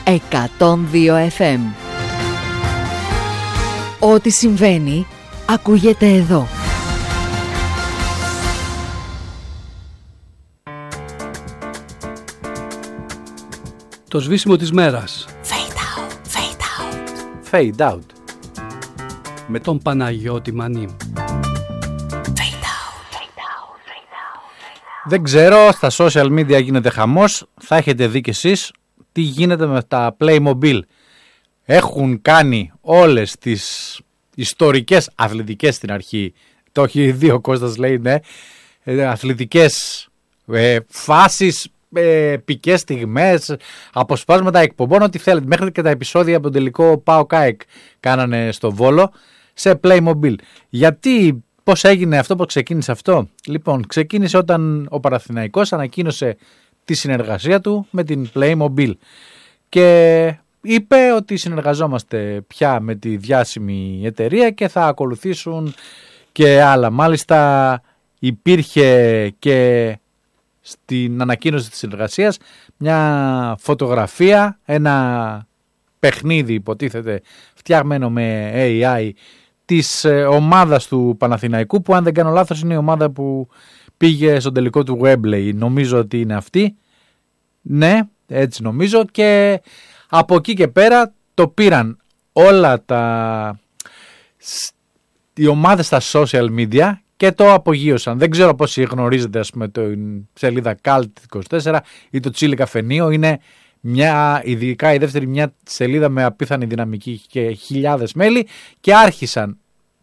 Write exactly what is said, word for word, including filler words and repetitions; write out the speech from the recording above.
εκατόν δύο εφ εμ. Ό,τι συμβαίνει ακούγεται εδώ. Το σβήσιμο της μέρας. Fade out, fade out. Fade out. Με τον Παναγιώτη Μανί. Δεν ξέρω, στα social media γίνεται χαμός. Θα έχετε δει κι εσείς τι γίνεται με τα Playmobil. Έχουν κάνει όλες τις ιστορικές αθλητικές στην αρχή. Το έχει δει ο Κώστας, λέει, ναι. Αθλητικές ε, φάσεις, ε, επικές στιγμές, αποσπάσματα εκπομπών, ό,τι θέλετε. Μέχρι και τα επεισόδια από τον τελικό ΠΑΟΚ ΑΕΚ κάνανε στο Βόλο σε Playmobil. Γιατί... Πώς έγινε αυτό, πώς ξεκίνησε αυτό? Λοιπόν, ξεκίνησε όταν ο Παναθηναϊκός ανακοίνωσε τη συνεργασία του με την Playmobil και είπε ότι συνεργαζόμαστε πια με τη διάσημη εταιρεία και θα ακολουθήσουν και άλλα. Μάλιστα υπήρχε και στην ανακοίνωση της συνεργασίας μια φωτογραφία, ένα παιχνίδι υποτίθεται φτιαγμένο με έι άι της ομάδας του Παναθηναϊκού, που αν δεν κάνω λάθος είναι η ομάδα που πήγε στον τελικό του Wembley. Νομίζω ότι είναι αυτή. Ναι, έτσι νομίζω. Και από εκεί και πέρα το πήραν όλα τα οι ομάδες στα social media και το απογείωσαν. Δεν ξέρω πόσοι γνωρίζετε, ας πούμε, την σελίδα Cult είκοσι τέσσερα ή το Chili Καφενείο. Είναι μια, ειδικά η δεύτερη, μια σελίδα με απίθανη δυναμική και χιλιάδες μέλη, και άρχισαν